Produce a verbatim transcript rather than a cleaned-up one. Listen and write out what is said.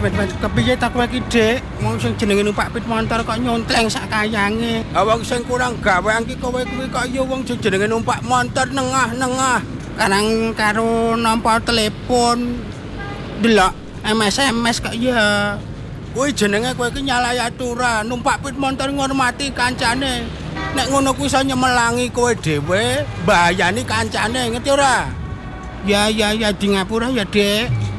kepiye ta kowe iki, Dik? Wong sing jenenge numpak pit motor kok nyontleng sak kayange. Ah wong sing kurang gawean ki kowe kuwi kok ya wong sing jenenge numpak motor nengah-nengah. Karang karo nampa telepon. Delok M S M S kok ya. Kuwi jenenge kowe iki nyalahi aturan, numpak pit motor ngormati kancane. Nek ngono kuwi iso nyemelangi kowe dhewe, mbayani kancane, ngerti ora? Ya ya ya di ngapura ya, Dik.